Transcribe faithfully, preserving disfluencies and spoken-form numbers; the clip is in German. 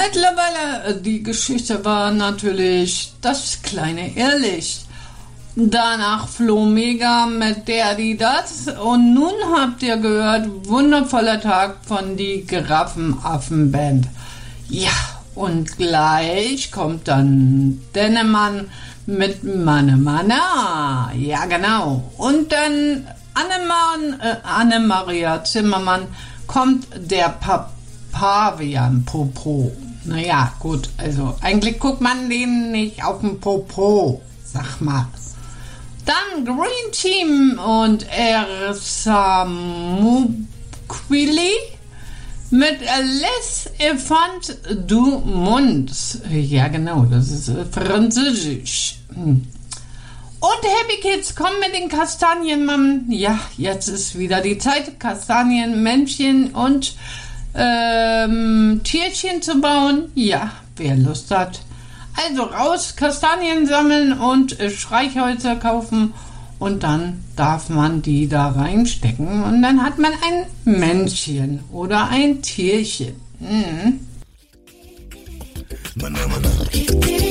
Mittlerweile, die Geschichte war natürlich das kleine Irrlicht. Danach floh Mega mit der, die, das. Und nun habt ihr gehört, wundervoller Tag von die Giraffenaffen-Band. Ja, und gleich kommt dann Dennemann mit Manne Manne. Ja, genau. Und dann Annemann, äh, Anne-Maria Zimmermann kommt der Papavian-Popo. Naja, gut, also eigentlich guckt man den nicht auf den Popo, sag mal. Dann Green Team und Ersa Mukwili mit Les Enfants du Monde. Ja, genau, das ist äh, französisch. Hm. Und Happy Kids kommen mit den Kastanienmann. Ja, jetzt ist wieder die Zeit, Kastanien, Männchen und ähm, Tierchen zu bauen. Ja, wer Lust hat. Also raus, Kastanien sammeln und äh, Streichhölzer kaufen und dann darf man die da reinstecken und dann hat man ein Männchen oder ein Tierchen. Mhm.